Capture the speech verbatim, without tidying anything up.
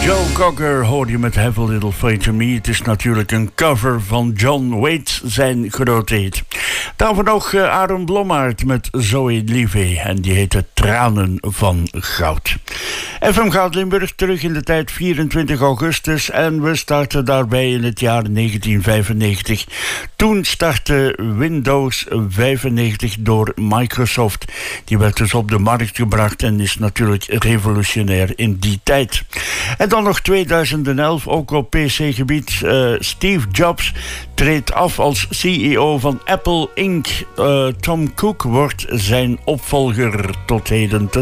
Joe Cocker hoor je met Have a Little Faith in Me. Het is natuurlijk een cover van John Waite, zijn grote hit. Daarvoor nog uh, Aaron Blommaert met Zoe Lieve. En die heette Tranen van Goud. F M Goud Limburg terug in de tijd vierentwintig augustus. En we starten daarbij in het jaar negentien vijfennegentig. Toen startte Windows vijfennegentig door Microsoft. Die werd dus op de markt gebracht en is natuurlijk revolutionair in die tijd. En dan nog tweeduizend elf, ook op P C-gebied. Uh, Steve Jobs treedt af als C E O van Apple incorporated. Uh, Tom Cook wordt zijn opvolger tot heden.